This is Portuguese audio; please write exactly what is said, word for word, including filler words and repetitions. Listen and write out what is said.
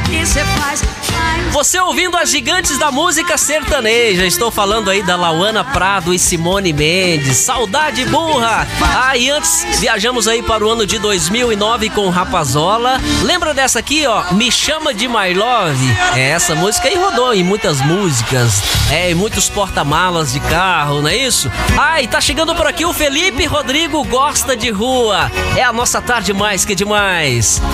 que cê faz. Você ouvindo as gigantes da música sertaneja. Estou falando aí da Lauana Prado e Simone Mendes. Saudade burra. Ah, e antes viajamos aí para o ano de dois mil e nove com Rapazola. Lembra dessa aqui, ó? Me Chama de My Love. É, essa música aí rodou em muitas músicas. É, em muitos porta-malas de carro, não é isso? Ah, e tá chegando por aqui o Felipe Rodrigo Gosta de Rua. É a nossa tarde mais que demais.